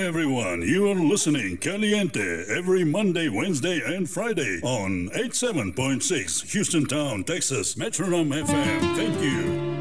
everyone. You are listening Caliente every Monday, Wednesday, and Friday on 87.6 Houston Town, Texas, Metronome FM. Thank you.